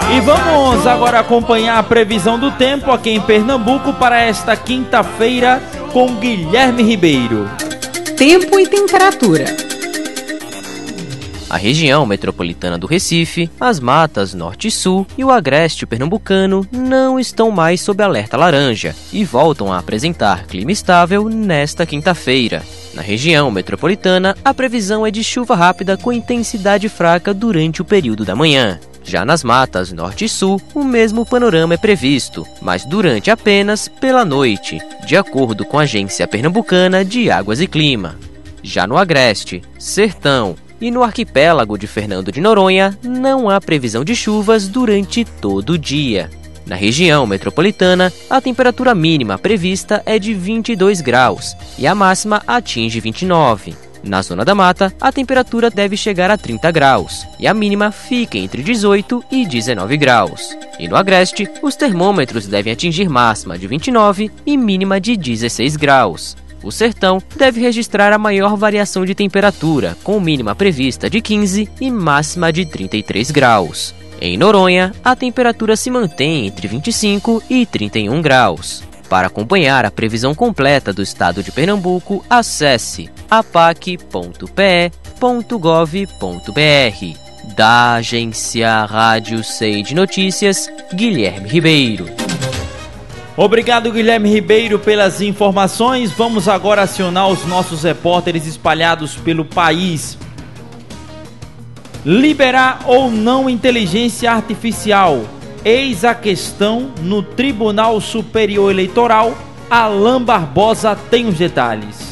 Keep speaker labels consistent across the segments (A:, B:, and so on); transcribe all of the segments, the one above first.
A: E vamos agora acompanhar a previsão do tempo aqui em Pernambuco para esta quinta-feira com Guilherme Ribeiro.
B: Tempo e temperatura.
C: A região metropolitana do Recife, as matas norte e sul e o agreste pernambucano não estão mais sob alerta laranja e voltam a apresentar clima estável nesta quinta-feira. Na região metropolitana, a previsão é de chuva rápida com intensidade fraca durante o período da manhã. Já nas matas norte e sul, o mesmo panorama é previsto, mas durante apenas pela noite, de acordo com a Agência Pernambucana de Águas e Clima. Já no agreste, sertão e no arquipélago de Fernando de Noronha, não há previsão de chuvas durante todo o dia. Na região metropolitana, a temperatura mínima prevista é de 22 graus e a máxima atinge 29. Na zona da mata, a temperatura deve chegar a 30 graus e a mínima fica entre 18 e 19 graus. E no agreste, os termômetros devem atingir máxima de 29 e mínima de 16 graus. O sertão deve registrar a maior variação de temperatura, com mínima prevista de 15 e máxima de 33 graus. Em Noronha, a temperatura se mantém entre 25 e 31 graus. Para acompanhar a previsão completa do estado de Pernambuco, acesse apac.pe.gov.br. Da Agência Rádio Sei de Notícias, Guilherme Ribeiro.
A: Obrigado, Guilherme Ribeiro, pelas informações. Vamos agora acionar os nossos repórteres espalhados pelo país. Liberar ou não inteligência artificial? Eis a questão no Tribunal Superior Eleitoral. Alain Barbosa tem os detalhes.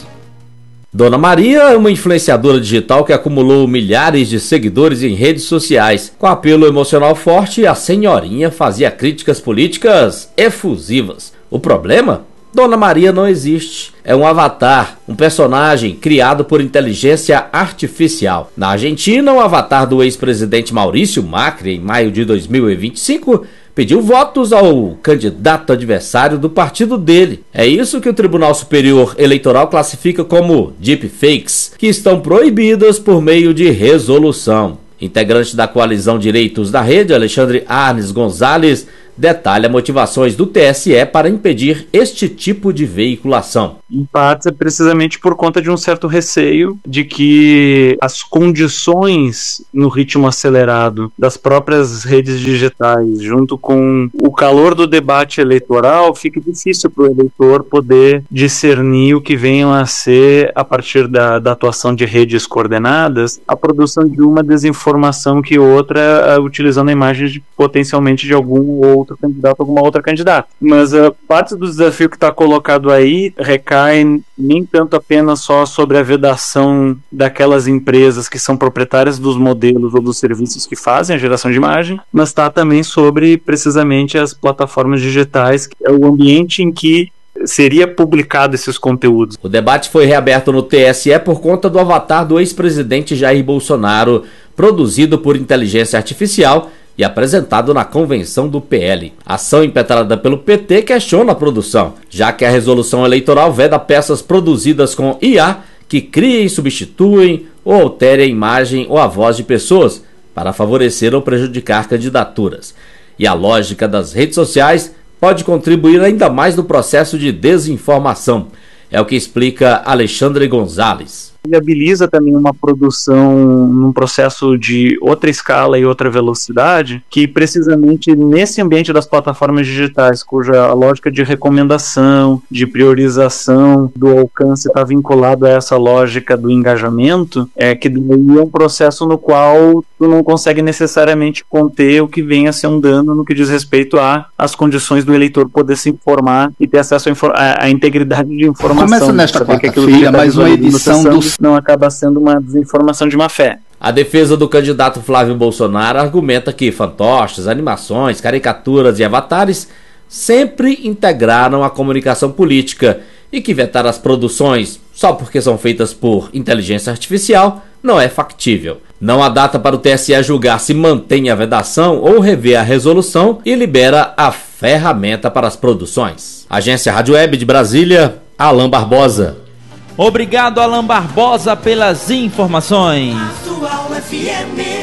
D: Dona Maria é uma influenciadora digital que acumulou milhares de seguidores em redes sociais. Com apelo emocional forte, a senhorinha fazia críticas políticas efusivas. O problema? Dona Maria não existe. É um avatar, um personagem criado por inteligência artificial. Na Argentina, o avatar do ex-presidente Maurício Macri, em maio de 2025, pediu votos ao candidato adversário do partido dele. É isso que o Tribunal Superior Eleitoral classifica como deepfakes, que estão proibidas por meio de resolução. Integrante da coalizão Direitos da Rede, Alexandre Arnes Gonzalez, detalha motivações do TSE para impedir este tipo de veiculação.
E: Em parte, é precisamente por conta de um certo receio de que as condições no ritmo acelerado das próprias redes digitais, junto com o calor do debate eleitoral, fique difícil para o eleitor poder discernir o que venham a ser, a partir da atuação de redes coordenadas, a produção de uma desinformação que outra, utilizando a imagem potencialmente de algum outro candidato, alguma outra candidata. Mas parte do desafio que está colocado aí recai nem tanto apenas só sobre a vedação daquelas empresas que são proprietárias dos modelos ou dos serviços que fazem a geração de imagem, mas está também sobre precisamente as plataformas digitais, que é o ambiente em que seria publicado esses conteúdos.
D: O debate foi reaberto no TSE por conta do avatar do ex-presidente Jair Bolsonaro, produzido por inteligência artificial e apresentado na convenção do PL. A ação impetrada pelo PT questiona a produção, já que a resolução eleitoral veda peças produzidas com IA que criem, substituem ou alterem a imagem ou a voz de pessoas para favorecer ou prejudicar candidaturas. E a lógica das redes sociais pode contribuir ainda mais no processo de desinformação. É o que explica Alexandre Gonzalez.
E: Viabiliza também uma produção num processo de outra escala e outra velocidade, que precisamente nesse ambiente das plataformas digitais, cuja lógica de recomendação, de priorização do alcance está vinculado a essa lógica do engajamento, que daí é um processo no qual tu não consegue necessariamente conter o que venha a ser um dano no que diz respeito às condições do eleitor poder se informar e ter acesso à integridade de informação.
F: Começa nesta quarta-feira mais uma edição do...
E: não acaba sendo uma desinformação de má fé.
D: A defesa do candidato Flávio Bolsonaro argumenta que fantoches, animações, caricaturas e avatares sempre integraram a comunicação política e que vetar as produções só porque são feitas por inteligência artificial não é factível. Não há data para o TSE julgar se mantém a vedação ou rever a resolução e libera a ferramenta para as produções. Agência Rádio Web de Brasília, Alain Barbosa.
A: Obrigado, Alain Barbosa, pelas informações.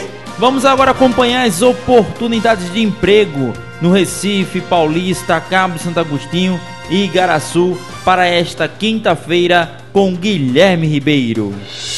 A: Vamos agora acompanhar as oportunidades de emprego no Recife, Paulista, Cabo de Santo Agostinho e Igaraçu para esta quinta-feira com Guilherme Ribeiro.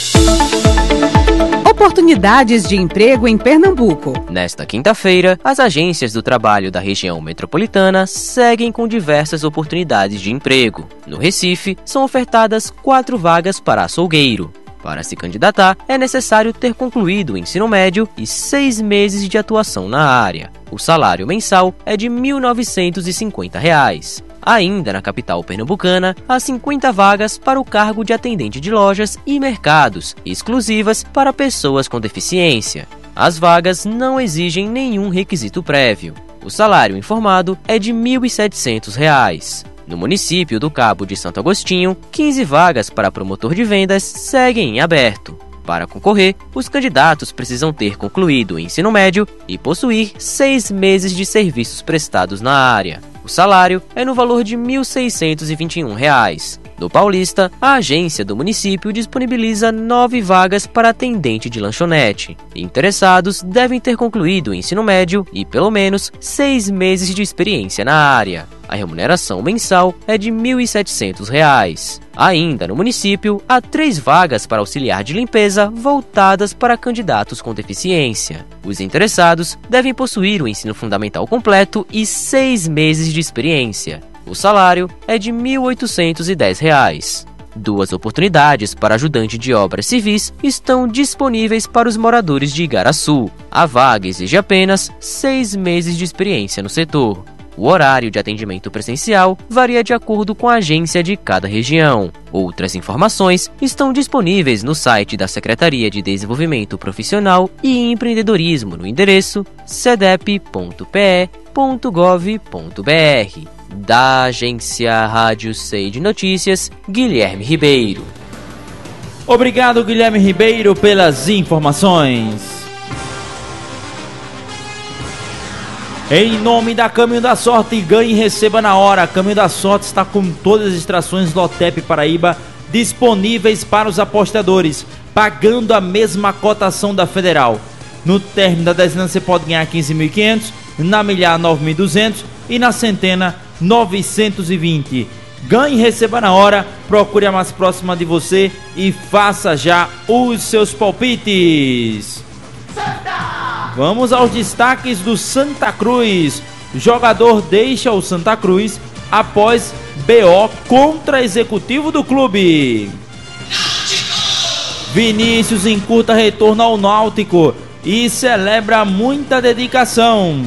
B: Oportunidades de emprego em Pernambuco.
C: Nesta quinta-feira, as agências do trabalho da região metropolitana seguem com diversas oportunidades de emprego. No Recife, são ofertadas 4 vagas para açougueiro. Para se candidatar, é necessário ter concluído o ensino médio e 6 meses de atuação na área. O salário mensal é de R$ 1.950. Ainda na capital pernambucana, há 50 vagas para o cargo de atendente de lojas e mercados, exclusivas para pessoas com deficiência. As vagas não exigem nenhum requisito prévio. O salário informado é de R$ 1.700. No município do Cabo de Santo Agostinho, 15 vagas para promotor de vendas seguem em aberto. Para concorrer, os candidatos precisam ter concluído o ensino médio e possuir 6 meses de serviços prestados na área. O salário é no valor de R$ 1.621. No Paulista, a agência do município disponibiliza 9 vagas para atendente de lanchonete. Interessados devem ter concluído o ensino médio e pelo menos 6 meses de experiência na área. A remuneração mensal é de R$ 1.700. Ainda no município, há 3 vagas para auxiliar de limpeza voltadas para candidatos com deficiência. Os interessados devem possuir o ensino fundamental completo e 6 meses de experiência. O salário é de R$ 1.810. 2 oportunidades para ajudante de obras civis estão disponíveis para os moradores de Igaraçu. A vaga exige apenas 6 meses de experiência no setor. O horário de atendimento presencial varia de acordo com a agência de cada região. Outras informações estão disponíveis no site da Secretaria de Desenvolvimento Profissional e Empreendedorismo no endereço cedep.pe.gov.br. Da agência Rádio Sei de Notícias, Guilherme Ribeiro.
A: Obrigado, Guilherme Ribeiro, pelas informações. Em nome da Caminho da Sorte, ganhe e receba na hora. Caminho da Sorte está com todas as extrações Lotep Paraíba disponíveis para os apostadores, pagando a mesma cotação da Federal. No término da dezena você pode ganhar 15.500, na milhar 9.200 e na centena 920. Ganhe e receba na hora, procure a mais próxima de você e faça já os seus palpites. Vamos aos destaques do Santa Cruz. O jogador deixa o Santa Cruz após BO contra executivo do clube. Vinícius encurta retorno ao Náutico e celebra muita dedicação.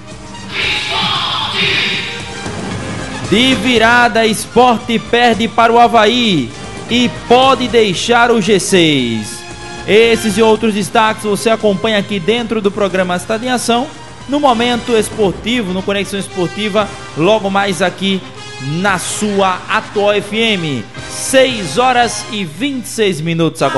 A: De virada, Sport perde para o Avaí e pode deixar o G6. Esses e outros destaques você acompanha aqui dentro do programa Estado em Ação, no Momento Esportivo, no Conexão Esportiva, logo mais aqui na sua Atual FM. 6 horas e 26 minutos agora.